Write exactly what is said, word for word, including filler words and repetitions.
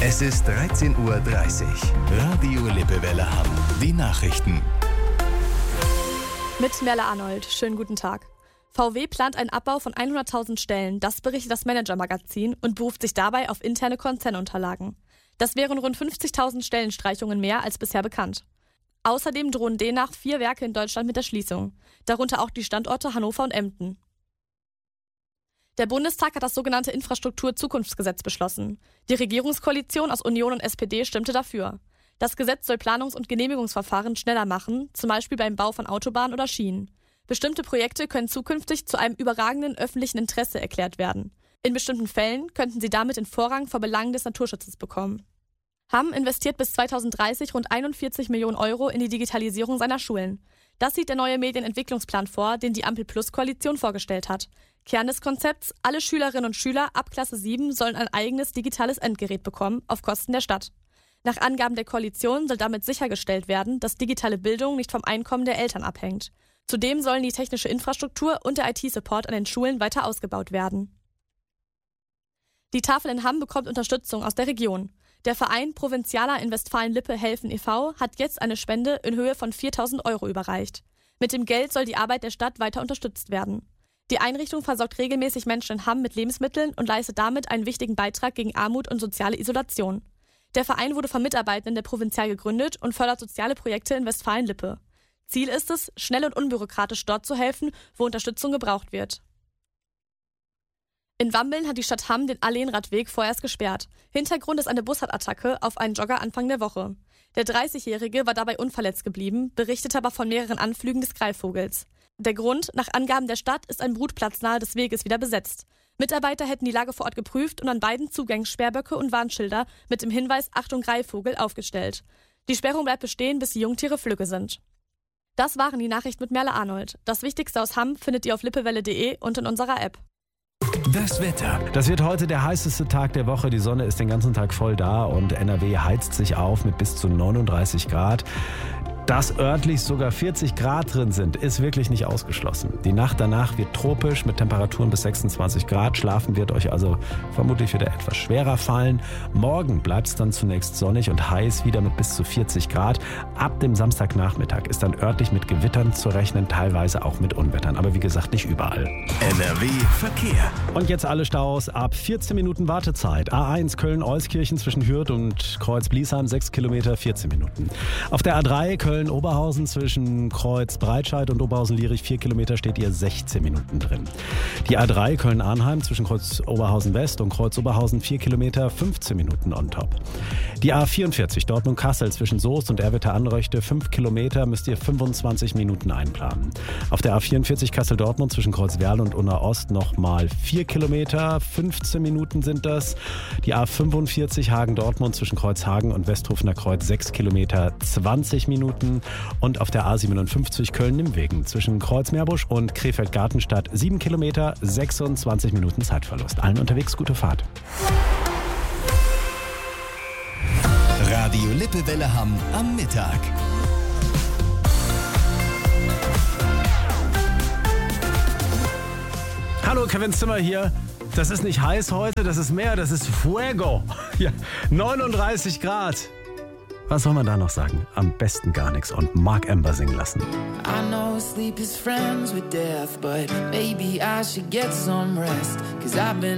Es ist dreizehn Uhr dreißig. Radio Lippewelle Hamm. Die Nachrichten. Mit Merle Arnold. Schönen guten Tag. V W plant einen Abbau von hunderttausend Stellen. Das berichtet das Manager-Magazin und beruft sich dabei auf interne Konzernunterlagen. Das wären rund fünfzigtausend Stellenstreichungen mehr als bisher bekannt. Außerdem drohen demnach vier Werke in Deutschland mit der Schließung. Darunter auch die Standorte Hannover und Emden. Der Bundestag hat das sogenannte Infrastruktur-Zukunftsgesetz beschlossen. Die Regierungskoalition aus Union und S P D stimmte dafür. Das Gesetz soll Planungs- und Genehmigungsverfahren schneller machen, zum Beispiel beim Bau von Autobahnen oder Schienen. Bestimmte Projekte können zukünftig zu einem überragenden öffentlichen Interesse erklärt werden. In bestimmten Fällen könnten sie damit den Vorrang vor Belangen des Naturschutzes bekommen. Hamm investiert bis zweitausenddreißig rund einundvierzig Millionen Euro in die Digitalisierung seiner Schulen. Das sieht der neue Medienentwicklungsplan vor, den die Ampel-Plus-Koalition vorgestellt hat. Kern des Konzepts: alle Schülerinnen und Schüler ab Klasse sieben sollen ein eigenes digitales Endgerät bekommen, auf Kosten der Stadt. Nach Angaben der Koalition soll damit sichergestellt werden, dass digitale Bildung nicht vom Einkommen der Eltern abhängt. Zudem sollen die technische Infrastruktur und der I T-Support an den Schulen weiter ausgebaut werden. Die Tafel in Hamm bekommt Unterstützung aus der Region. Der Verein Provinzialer in Westfalen-Lippe helfen e V hat jetzt eine Spende in Höhe von viertausend Euro überreicht. Mit dem Geld soll die Arbeit der Stadt weiter unterstützt werden. Die Einrichtung versorgt regelmäßig Menschen in Hamm mit Lebensmitteln und leistet damit einen wichtigen Beitrag gegen Armut und soziale Isolation. Der Verein wurde von Mitarbeitenden der Provinzial gegründet und fördert soziale Projekte in Westfalen-Lippe. Ziel ist es, schnell und unbürokratisch dort zu helfen, wo Unterstützung gebraucht wird. In Wambeln hat die Stadt Hamm den Alleenradweg vorerst gesperrt. Hintergrund ist eine Bussardattacke auf einen Jogger Anfang der Woche. Der dreißigjährige war dabei unverletzt geblieben, berichtete aber von mehreren Anflügen des Greifvogels. Der Grund: nach Angaben der Stadt ist ein Brutplatz nahe des Weges wieder besetzt. Mitarbeiter hätten die Lage vor Ort geprüft und an beiden Zugängen Sperrböcke und Warnschilder mit dem Hinweis Achtung Greifvogel aufgestellt. Die Sperrung bleibt bestehen, bis die Jungtiere flügge sind. Das waren die Nachrichten mit Merle Arnold. Das Wichtigste aus Hamm findet ihr auf lippewelle punkt de und in unserer App. Das Wetter. Das wird heute der heißeste Tag der Woche. Die Sonne ist den ganzen Tag voll da und N R W heizt sich auf mit bis zu neununddreißig Grad. Dass örtlich sogar vierzig Grad drin sind, ist wirklich nicht ausgeschlossen. Die Nacht danach wird tropisch mit Temperaturen bis sechsundzwanzig Grad. Schlafen wird euch also vermutlich wieder etwas schwerer fallen. Morgen bleibt es dann zunächst sonnig und heiß, wieder mit bis zu vierzig Grad. Ab dem Samstagnachmittag ist dann örtlich mit Gewittern zu rechnen, teilweise auch mit Unwettern. Aber wie gesagt, nicht überall. N R W Verkehr. Und jetzt alle Staus ab vierzehn Minuten Wartezeit. A eins Köln-Euskirchen zwischen Hürth und Kreuz-Bliesheim, sechs Kilometer, vierzehn Minuten. Auf der A drei Köln-Oberhausen zwischen Kreuz-Breitscheid und Oberhausen-Lierich, vier Kilometer, steht ihr sechzehn Minuten drin. Die A drei Köln-Arnheim zwischen Kreuz-Oberhausen-West und Kreuz-Oberhausen, vier Kilometer, fünfzehn Minuten on top. Die A vierundvierzig Dortmund-Kassel zwischen Soest und Erwitte-Anröchte, fünf Kilometer, müsst ihr fünfundzwanzig Minuten einplanen. Auf der A vierundvierzig Kassel-Dortmund zwischen Kreuzwerl und Unna-Ost nochmal vier Kilometer, fünfzehn Minuten sind das. Die A fünfundvierzig Hagen-Dortmund zwischen Kreuzhagen und Westhofener Kreuz, sechs Kilometer, zwanzig Minuten. Und auf der A siebenundfünfzig Köln-Nimmwegen zwischen Kreuz-Meerbusch und Krefeld-Gartenstadt, sieben Kilometer, sechsundzwanzig Minuten Zeitverlust. Allen unterwegs gute Fahrt. Radio Lippewelle Hamm am Mittag. Hallo, Kevin Zimmer hier. Das ist nicht heiß heute, das ist Meer, das ist Fuego. Ja, neununddreißig Grad. Was soll man da noch sagen? Am besten gar nichts und Mark Ember singen lassen. I know sleep is friends with death, but maybe I should get some rest, 'cause I've been